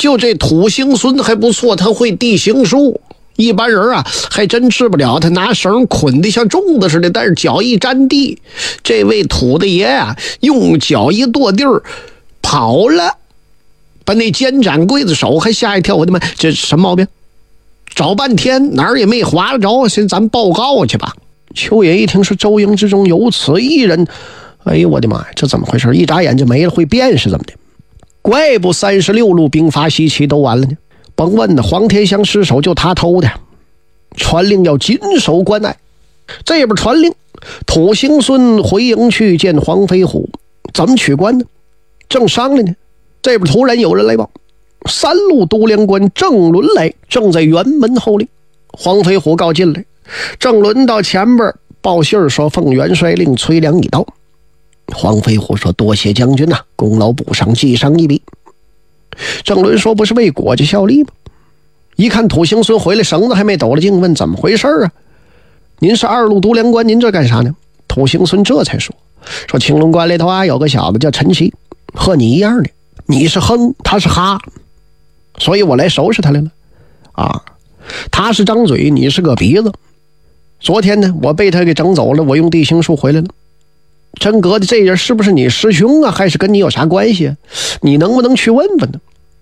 就这土行孙还不错，他会地形术，一般人啊还真治不了，他拿绳捆得像粽子似的，但是脚一沾地，这位土的爷啊用脚一跺地儿跑了，把那监斩刽子手还吓一跳。我的妈，这什么毛病？找半天哪儿也没划得着，先咱报告去吧。邱爷一听是周营之中有此一人，哎呦我的妈呀，这怎么回事？一眨眼就没了，会变是怎么的？怪不36路兵法西岐都完了呢。甭问的，黄天祥失手就他偷的，传令要紧守关隘。这边传令，土行孙回营去见黄飞虎，怎么取关呢？正商量呢，这边突然有人来报，3路都梁关郑伦来，正在辕门候令。黄飞虎告进来，郑伦到前边报信说奉元帅令，崔良已到。黄飞虎说多谢将军功劳不上，记上一笔。郑伦说不是为国家效力吗？一看土行孙回来，绳子还没抖了劲，问怎么回事啊？您是2路都梁关，您这干啥呢？土行孙这才说青龙关里头有个小子叫陈奇，和你一样的，你是哼，他是哈，所以我来收拾他来了他是张嘴，你是个鼻子。昨天呢，我被他给整走了，我用地形术回来了。真格的，这人是不是你师兄啊？还是跟你有啥关系？你能不能去问问呢？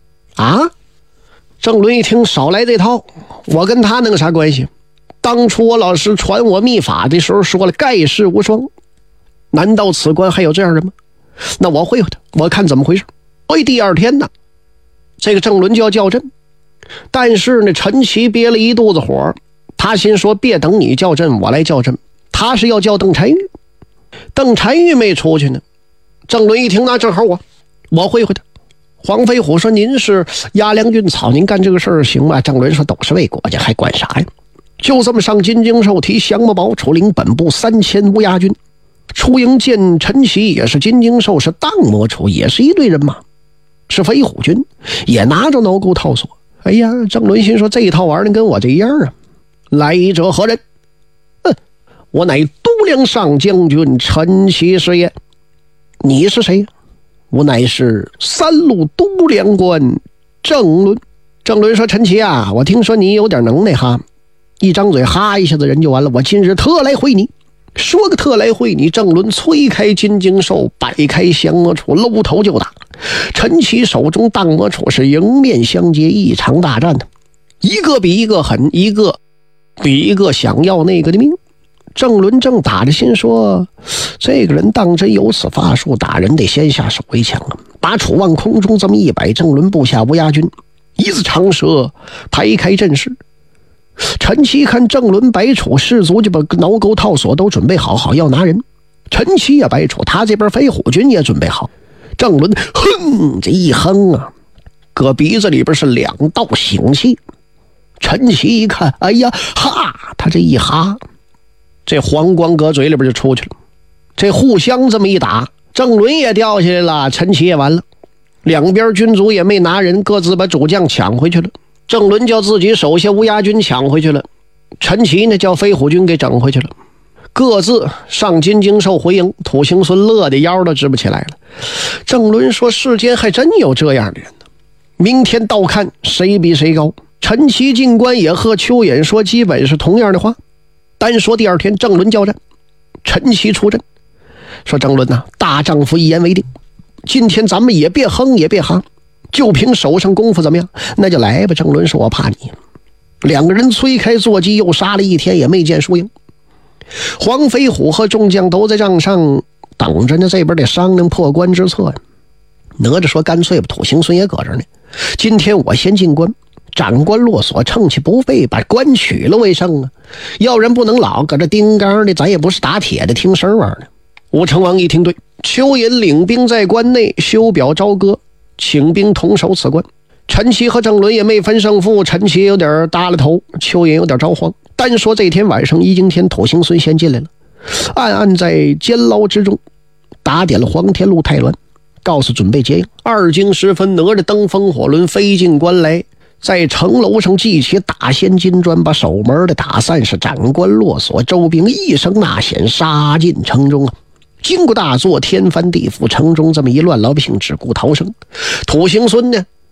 郑伦一听，少来这套，我跟他能有啥关系？当初我老师传我秘法的时候说了，盖世无双，难道此关还有这样人吗？那我会他，我看怎么回事。所以第2天呢，这个郑伦就要叫阵，但是呢，陈奇憋了一肚子火，他心说别等你叫阵，我来叫阵。他是要叫邓婵玉，邓婵玉没出去呢。郑伦一听，那正好我会他。黄飞虎说您是压粮运草，您干这个事儿行吗？郑伦说都是为国家，还管啥呀？就这么上金京授提降魔宝，出领本部3000乌鸦军，出营见陈奇，也是金京授，是荡魔处，也是一队人马，是飞虎军，也拿着挠钩套索。哎呀，郑伦心说这一套玩意儿跟我这一样啊。来者何人？我乃都梁上将军陈奇是也。你是谁？我乃是3路都梁关郑伦。郑伦说陈奇啊，我听说你有点能耐哈，一张嘴哈一下子人就完了，我今日特来会你。说个特来会你，郑伦催开金睛兽，摆开降魔杵，搂头就打。陈奇手中荡魔杵是迎面相接，一场大战的，一个比一个狠，一个比一个想要那个的命。郑伦正打着心说，这个人当真有此法术，打人得先下手为强啊！把杵往空中这么一摆，郑伦部下乌鸦军一字长蛇排开阵势。陈奇看郑伦摆杵，士卒就把挠钩套索都准备好要拿人。陈奇也摆杵，他这边飞虎军也准备好。郑伦哼这一哼啊，搁鼻子里边是2道腥气。陈奇一看，哎呀哈，他这一哈，这黄光搁嘴里边就出去了。这互相这么一打，郑伦也掉下来了，陈奇也完了。两边军卒也没拿人，各自把主将抢回去了。郑伦叫自己手下乌鸦军抢回去了，陈奇呢叫飞虎军给整回去了。各自上金睛兽回营，土行孙乐的腰都直不起来了。郑伦说世间还真有这样的人呢，明天倒看谁比谁高。陈奇进关也和邱衍说基本是同样的话。单说第2天郑伦交战，陈奇出阵，说郑伦大丈夫一言为定，今天咱们也别哼也别哈，就凭手上功夫怎么样？那就来吧。郑伦说我怕你。2个人催开坐骑，又杀了1天也没见输赢。黄飞虎和众将都在帐上等着呢，这边得商量破关之策呀。哪吒说干脆吧，土行孙也搁这呢，今天我先进关，斩关落锁，趁其不备，把关取了为胜啊！要人不能老搁这盯杆的，咱也不是打铁的听声玩的。吴成王一听对，邱寅领兵在关内修表朝歌，请兵同守此关。陈奇和郑伦也没分胜负，陈奇有点耷了头，邱寅有点着慌。单说这天晚上一更天，土行孙先进来了，暗暗在监牢之中打点了黄天禄太鸾，告诉准备接应。2更时分，哪吒登风火轮飞进关来，在城楼上记起大仙金砖，把守门的打散，是斩关落锁，周兵一声呐喊，杀进城中啊！经过大作，天翻地覆，城中这么一乱，老百姓只顾逃生。土行孙呢，